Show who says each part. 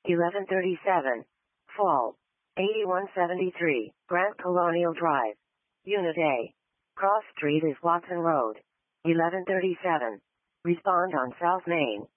Speaker 1: 1137. Fall. 8173, Grand Colonial Drive. Unit A. Cross Street is Watson Road. 1137. Respond on South Main.